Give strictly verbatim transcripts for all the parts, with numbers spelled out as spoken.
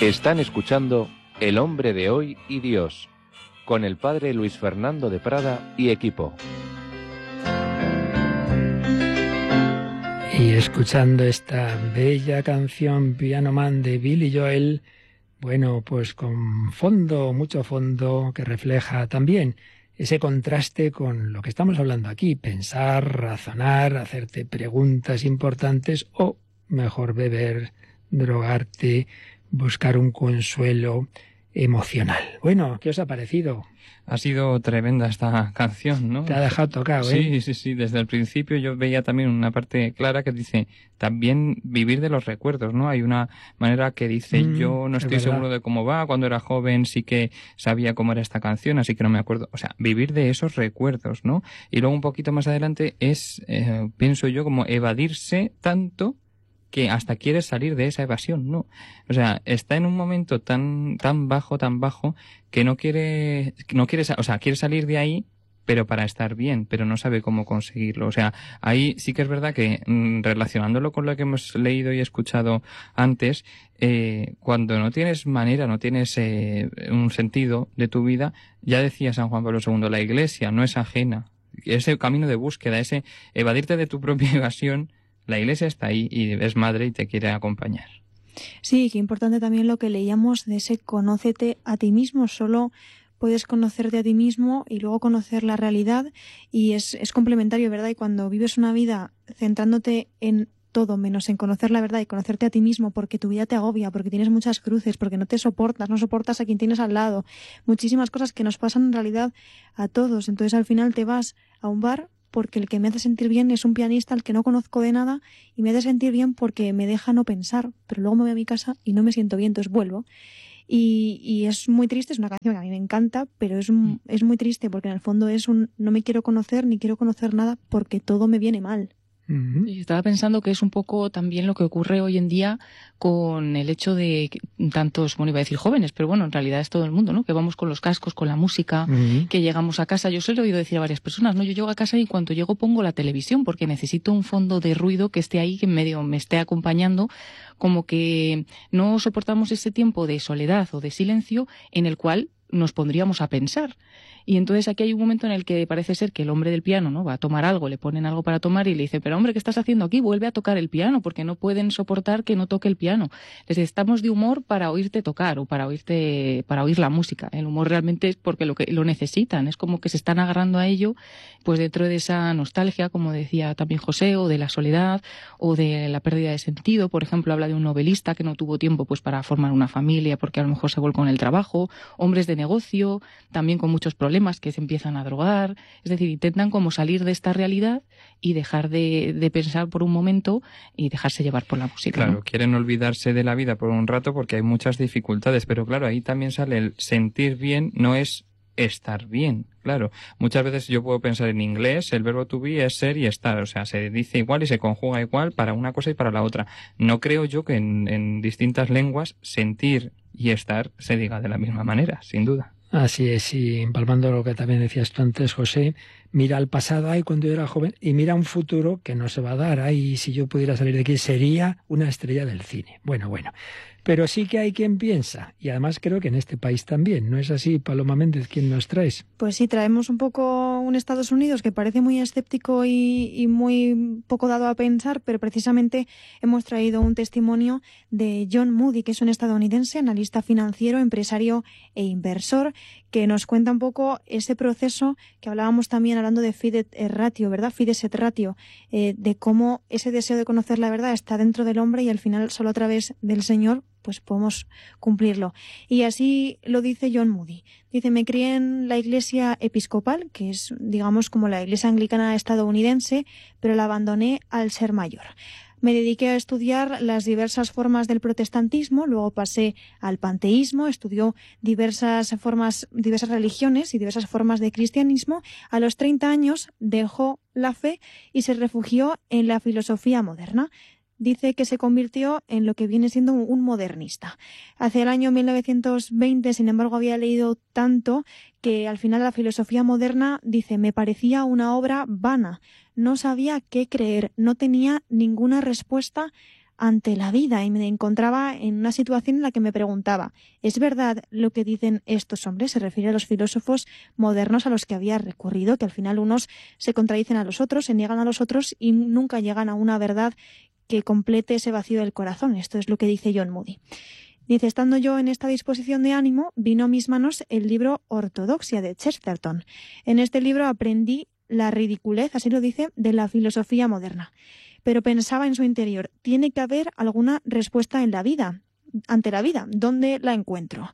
Están escuchando El hombre de hoy y Dios, con el padre Luis Fernando de Prada y equipo. Y escuchando esta bella canción Piano Man de Billy Joel, bueno, pues con fondo, mucho fondo, que refleja también ese contraste con lo que estamos hablando aquí, pensar, razonar, hacerte preguntas importantes o, mejor, beber, drogarte, buscar un consuelo emocional. Bueno, ¿qué os ha parecido? Ha sido tremenda esta canción, ¿no? Te ha dejado tocado, ¿eh? Sí, sí, sí. Desde el principio yo veía también una parte clara que dice también vivir de los recuerdos, ¿no? Hay una manera que dice mm, yo no estoy seguro de cómo va. Cuando era joven sí que sabía cómo era esta canción, así que no me acuerdo. O sea, vivir de esos recuerdos, ¿no? Y luego un poquito más adelante es, eh, pienso yo, como evadirse tanto que hasta quiere salir de esa evasión, ¿no? O sea, está en un momento tan tan bajo, tan bajo, que no quiere, no quiere, o sea, quiere salir de ahí, pero para estar bien, pero no sabe cómo conseguirlo. O sea, ahí sí que es verdad que, mmm, relacionándolo con lo que hemos leído y escuchado antes, eh, cuando no tienes manera, no tienes eh, un sentido de tu vida, ya decía San Juan Pablo segundo, la Iglesia no es ajena. Ese camino de búsqueda, ese evadirte de tu propia evasión, la Iglesia está ahí y es madre y te quiere acompañar. Sí, qué importante también lo que leíamos de ese conócete a ti mismo. Solo puedes conocerte a ti mismo y luego conocer la realidad, y es, es complementario, ¿verdad? Y cuando vives una vida centrándote en todo menos en conocer la verdad y conocerte a ti mismo, porque tu vida te agobia, porque tienes muchas cruces, porque no te soportas, no soportas a quien tienes al lado, muchísimas cosas que nos pasan en realidad a todos. Entonces al final te vas a un bar porque el que me hace sentir bien es un pianista al que no conozco de nada y me hace sentir bien porque me deja no pensar, pero luego me voy a mi casa y no me siento bien, entonces vuelvo. Y, y es muy triste, es una canción que a mí me encanta, pero es, un, es muy triste porque en el fondo es un no me quiero conocer ni quiero conocer nada porque todo me viene mal. Y estaba pensando que es un poco también lo que ocurre hoy en día con el hecho de que tantos, bueno, iba a decir jóvenes, pero bueno, en realidad es todo el mundo, ¿no? Que vamos con los cascos, con la música, uh-huh. que llegamos a casa. Yo se lo he oído decir a varias personas, ¿no? Yo llego a casa y en cuanto llego pongo la televisión porque necesito un fondo de ruido que esté ahí, que medio me esté acompañando, como que no soportamos ese tiempo de soledad o de silencio en el cual nos pondríamos a pensar. Y entonces aquí hay un momento en el que parece ser que el hombre del piano, ¿no?, va a tomar algo, le ponen algo para tomar y le dice, pero hombre, ¿qué estás haciendo aquí? Vuelve a tocar el piano, porque no pueden soportar que no toque el piano. Les estamos de humor para oírte tocar o para oírte, para oír la música. El humor realmente es porque lo que lo necesitan, es como que se están agarrando a ello, pues dentro de esa nostalgia, como decía también José, o de la soledad, o de la pérdida de sentido. Por ejemplo, habla de un novelista que no tuvo tiempo pues para formar una familia porque a lo mejor se volcó en el trabajo, hombres de negocio, también con muchos problemas, que se empiezan a drogar, es decir, intentan como salir de esta realidad y dejar de, de pensar por un momento y dejarse llevar por la música. Claro, ¿no? Quieren olvidarse de la vida por un rato porque hay muchas dificultades, pero claro, ahí también sale el sentir bien, no es estar bien. Claro, muchas veces yo puedo pensar en inglés, el verbo to be es ser y estar, o sea, se dice igual y se conjuga igual para una cosa y para la otra. No creo yo que en, en distintas lenguas sentir y estar se diga de la misma manera, sin duda. Así es, y empalmando lo que también decías tú antes, José, mira al pasado, ay, cuando yo era joven, y mira un futuro que no se va a dar, ay, si yo pudiera salir de aquí sería una estrella del cine. Bueno, bueno, pero sí que hay quien piensa, y además creo que en este país también, ¿no es así, Paloma Méndez, quién nos traes? Pues sí, traemos un poco un Estados Unidos que parece muy escéptico y, y muy poco dado a pensar, pero precisamente hemos traído un testimonio de John Moody, que es un estadounidense, analista financiero, empresario e inversor, que nos cuenta un poco ese proceso que hablábamos también hablando de Fides et Ratio, ¿verdad? Fides et Ratio, eh, de cómo ese deseo de conocer la verdad está dentro del hombre y al final solo a través del Señor pues podemos cumplirlo. Y así lo dice John Moody. Dice, me crié en la iglesia episcopal, que es, digamos, como la iglesia anglicana estadounidense, pero la abandoné al ser mayor. Me dediqué a estudiar las diversas formas del protestantismo, luego pasé al panteísmo, estudió diversas formas, diversas religiones y diversas formas de cristianismo. A los treinta años dejó la fe y se refugió en la filosofía moderna. Dice que se convirtió en lo que viene siendo un modernista. Hacia el año mil novecientos veinte, sin embargo, había leído tanto que al final la filosofía moderna, dice, me parecía una obra vana. No sabía qué creer, no tenía ninguna respuesta ante la vida y me encontraba en una situación en la que me preguntaba, ¿es verdad lo que dicen estos hombres? Se refiere a los filósofos modernos a los que había recurrido, que al final unos se contradicen a los otros, se niegan a los otros y nunca llegan a una verdad que complete ese vacío del corazón. Esto es lo que dice John Moody. Dice, estando yo en esta disposición de ánimo, vino a mis manos el libro Ortodoxia de Chesterton. En este libro aprendí la ridiculez, así lo dice, de la filosofía moderna. Pero pensaba en su interior, tiene que haber alguna respuesta en la vida, ante la vida, ¿dónde la encuentro?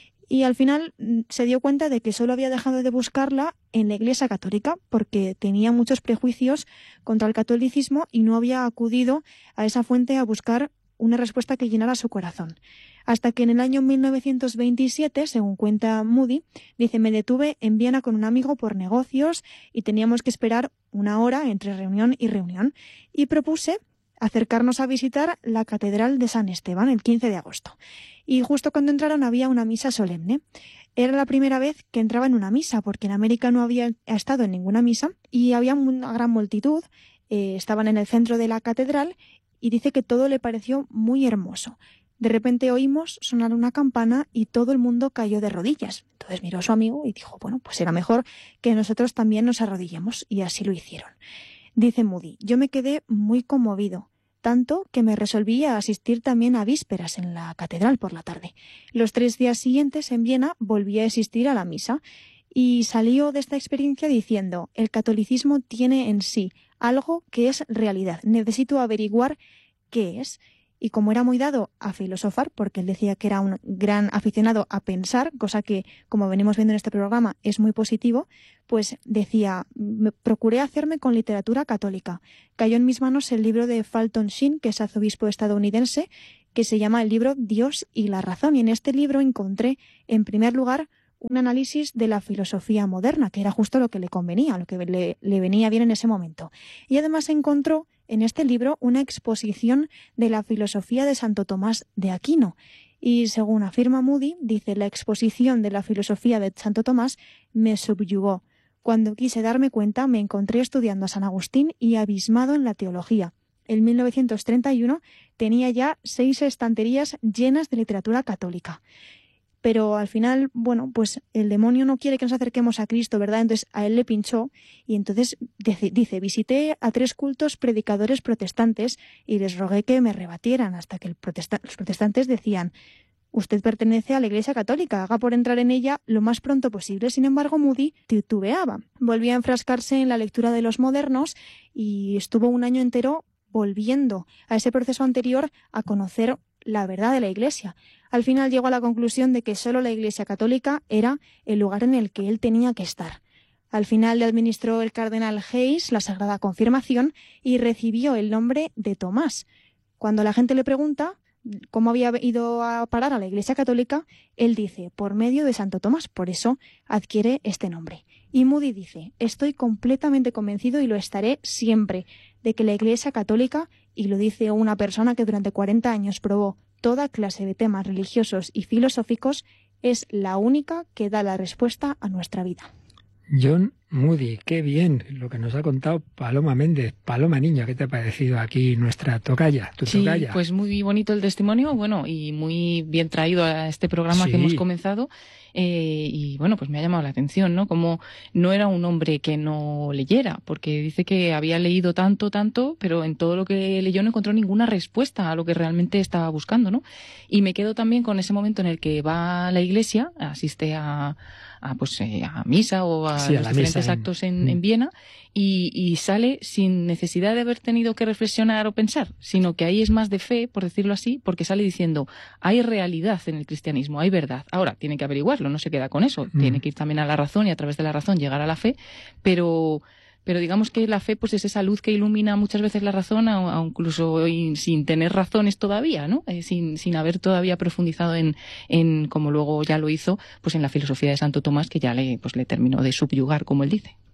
Y al final se dio cuenta de que solo había dejado de buscarla en la Iglesia Católica porque tenía muchos prejuicios contra el catolicismo y no había acudido a esa fuente a buscar una respuesta que llenara su corazón. Hasta que en el año mil novecientos veintisiete, según cuenta Moody, dice, me detuve en Viena con un amigo por negocios y teníamos que esperar una hora entre reunión y reunión y propuse acercarnos a visitar la Catedral de San Esteban el quince de agosto. Y justo cuando entraron había una misa solemne. Era la primera vez que entraba en una misa, porque en América no había estado en ninguna misa y había una gran multitud, eh, estaban en el centro de la catedral y dice que todo le pareció muy hermoso. De repente oímos sonar una campana y todo el mundo cayó de rodillas. Entonces miró a su amigo y dijo, bueno, pues será mejor que nosotros también nos arrodillemos, y así lo hicieron. Dice Moody, yo me quedé muy conmovido, tanto que me resolví a asistir también a vísperas en la catedral por la tarde. Los tres días siguientes en Viena volví a asistir a la misa y salió de esta experiencia diciendo, el catolicismo tiene en sí algo que es realidad, necesito averiguar qué es. Y como era muy dado a filosofar, porque él decía que era un gran aficionado a pensar, cosa que, como venimos viendo en este programa, es muy positivo, pues decía, me procuré hacerme con literatura católica. Cayó en mis manos el libro de Fulton Sheen, que es arzobispo estadounidense, que se llama el libro Dios y la razón. Y en este libro encontré, en primer lugar, un análisis de la filosofía moderna, que era justo lo que le convenía, lo que le, le venía bien en ese momento. Y además encontró en este libro una exposición de la filosofía de Santo Tomás de Aquino. Y según afirma Moody, dice, la exposición de la filosofía de Santo Tomás me subyugó. Cuando quise darme cuenta, me encontré estudiando a San Agustín y abismado en la teología. En mil novecientos treinta y uno tenía ya seis estanterías llenas de literatura católica. Pero al final, bueno, pues el demonio no quiere que nos acerquemos a Cristo, ¿verdad? Entonces a él le pinchó y entonces dice, dice, visité a tres cultos predicadores protestantes y les rogué que me rebatieran hasta que el protesta- los protestantes decían, usted pertenece a la Iglesia Católica, haga por entrar en ella lo más pronto posible. Sin embargo, Moody titubeaba. Volvía a enfrascarse en la lectura de los modernos y estuvo un año entero volviendo a ese proceso anterior a conocer la verdad de la Iglesia. Al final llegó a la conclusión de que solo la Iglesia Católica era el lugar en el que él tenía que estar. Al final le administró el cardenal Hayes la Sagrada Confirmación y recibió el nombre de Tomás. Cuando la gente le pregunta cómo había ido a parar a la Iglesia Católica, él dice, por medio de Santo Tomás, por eso adquiere este nombre. Y Moody dice, estoy completamente convencido y lo estaré siempre, de que la Iglesia Católica, y lo dice una persona que durante cuarenta años probó toda clase de temas religiosos y filosóficos, es la única que da la respuesta a nuestra vida. John Moody, qué bien lo que nos ha contado Paloma Méndez. Paloma niña, ¿qué te ha parecido aquí nuestra tocaya, tu sí, tocaya? Pues muy bonito el testimonio, bueno, y muy bien traído a este programa sí. que hemos comenzado. Eh, y bueno, pues me ha llamado la atención, ¿no? Como no era un hombre que no leyera, porque dice que había leído tanto, tanto, pero en todo lo que leyó no encontró ninguna respuesta a lo que realmente estaba buscando, ¿no? Y me quedo también con ese momento en el que va a la iglesia, asiste a, a pues eh, a misa o a sí, los a diferentes misa, actos en, en, en Viena y, y sale sin necesidad de haber tenido que reflexionar o pensar, sino que ahí es más de fe, por decirlo así, porque sale diciendo, hay realidad en el cristianismo, hay verdad. Ahora, tiene que averiguarlo, no se queda con eso, mm. tiene que ir también a la razón y a través de la razón llegar a la fe, pero... Pero digamos que la fe pues es esa luz que ilumina muchas veces la razón, a, a incluso sin tener razones todavía, ¿no? Eh, sin, sin haber todavía profundizado en, en, como luego ya lo hizo, pues en la filosofía de Santo Tomás, que ya le, pues le terminó de subyugar, como él dice.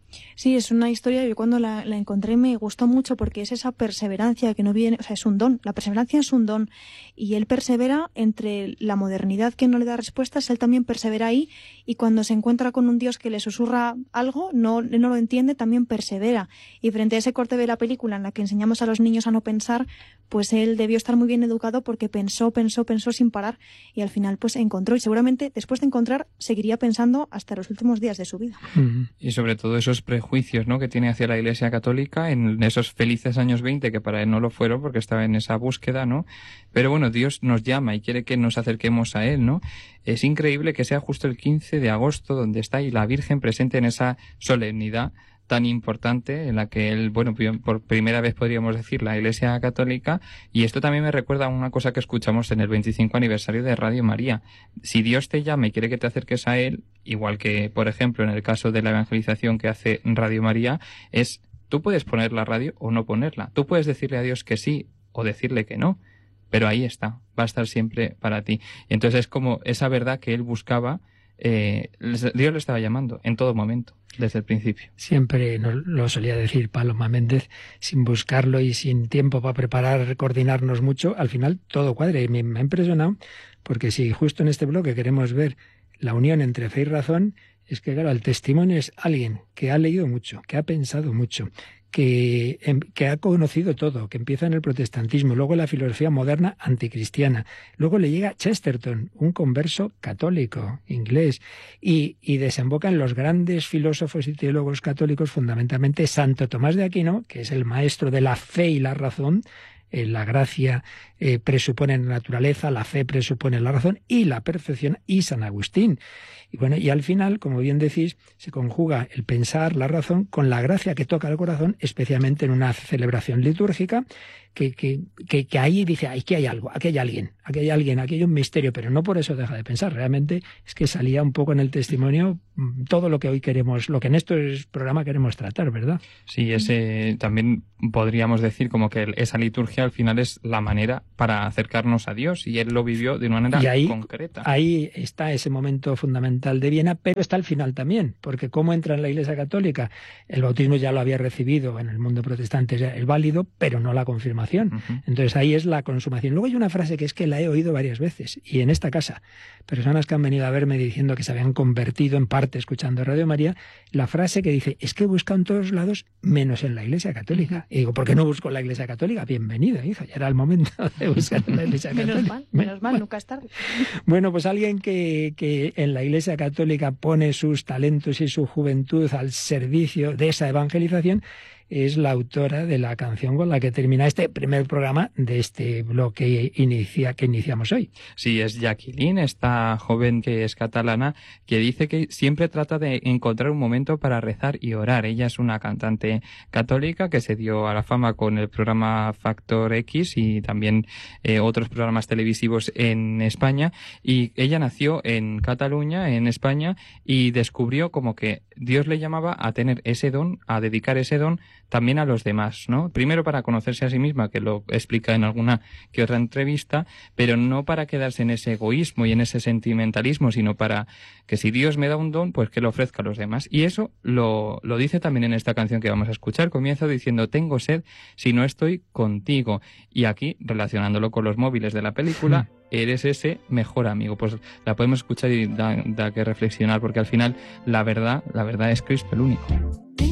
Sí, es una historia, yo cuando la, la encontré me gustó mucho porque es esa perseverancia que no viene, o sea, es un don, la perseverancia es un don y él persevera entre la modernidad que no le da respuestas, él también persevera ahí y cuando se encuentra con un Dios que le susurra algo, no, no lo entiende, también persevera y frente a ese corte de la película en la que enseñamos a los niños a no pensar, pues él debió estar muy bien educado porque pensó, pensó, pensó sin parar y al final pues encontró y seguramente después de encontrar seguiría pensando hasta los últimos días de su vida. Y sobre todo esos prejuicios, ¿no?, que tiene hacia la Iglesia Católica en esos felices años veinte que para él no lo fueron porque estaba en esa búsqueda, ¿no? Pero bueno, Dios nos llama y quiere que nos acerquemos a él, ¿no? Es increíble que sea justo el quince de agosto donde está ahí la Virgen presente en esa solemnidad tan importante en la que él, bueno, por primera vez podríamos decir la Iglesia Católica, y esto también me recuerda a una cosa que escuchamos en el veinticinco aniversario de Radio María. Si Dios te llama y quiere que te acerques a él, igual que, por ejemplo, en el caso de la evangelización que hace Radio María, es, tú puedes poner la radio o no ponerla. Tú puedes decirle a Dios que sí o decirle que no, pero ahí está, va a estar siempre para ti. Y entonces es como esa verdad que él buscaba, eh, Dios le estaba llamando en todo momento, desde el principio. Siempre nos lo solía decir Paloma Méndez, sin buscarlo y sin tiempo para preparar, coordinarnos mucho, al final todo cuadra. Y me, me ha impresionado, porque si justo en este bloque queremos ver la unión entre fe y razón, es que claro, el testimonio es alguien que ha leído mucho, que ha pensado mucho, que, que ha conocido todo, que empieza en el protestantismo, luego en la filosofía moderna anticristiana, luego le llega Chesterton, un converso católico, inglés, y, y desemboca en los grandes filósofos y teólogos católicos, fundamentalmente Santo Tomás de Aquino, que es el maestro de la fe y la razón. Eh, la gracia eh, presupone la naturaleza, la fe presupone la razón y la perfección, y San Agustín. Y bueno, y al final, como bien decís, se conjuga el pensar, la razón, con la gracia que toca el corazón, especialmente en una celebración litúrgica, que, que, que, que ahí dice, aquí hay algo, aquí hay alguien, aquí hay alguien, aquí hay un misterio, pero no por eso deja de pensar. Realmente es que salía un poco en el testimonio todo lo que hoy queremos, lo que en este programa queremos tratar, ¿verdad? Sí, ese también podríamos decir como que esa liturgia al final es la manera para acercarnos a Dios, y él lo vivió de una manera y ahí, concreta. Ahí está ese momento fundamental de Viena, pero está al final también, porque ¿cómo entra en la Iglesia Católica? El bautismo ya lo había recibido en el mundo protestante, es válido, pero no la confirmación. Uh-huh. Entonces ahí es la consumación. Luego hay una frase que es que la he oído varias veces, y en esta casa, personas que han venido a verme diciendo que se habían convertido en parte escuchando Radio María, la frase que dice, es que busca en todos lados menos en la Iglesia Católica. Y digo, ¿por qué no busco en la Iglesia Católica? Bienvenida, hija, ya era el momento de buscar en la Iglesia Católica. Menos mal, menos mal, nunca es tarde. Bueno, pues alguien que, que en la Iglesia Católica pone sus talentos y su juventud al servicio de esa evangelización es la autora de la canción con la que termina este primer programa de este bloque inicia, que iniciamos hoy. Sí, es Jacqueline, esta joven que es catalana, que dice que siempre trata de encontrar un momento para rezar y orar. Ella es una cantante católica que se dio a la fama con el programa Factor X y también eh, otros programas televisivos en España, y ella nació en Cataluña, en España, y descubrió como que Dios le llamaba a tener ese don, a dedicar ese don también a los demás, ¿no? Primero para conocerse a sí misma, que lo explica en alguna que otra entrevista, pero no para quedarse en ese egoísmo y en ese sentimentalismo, sino para que si Dios me da un don, pues que lo ofrezca a los demás. Y eso lo, lo dice también en esta canción que vamos a escuchar. Comienza diciendo, tengo sed si no estoy contigo. Y aquí, relacionándolo con los móviles de la película, eres ese mejor amigo. Pues la podemos escuchar y da, da que reflexionar, porque al final la verdad, la verdad es Cristo el único.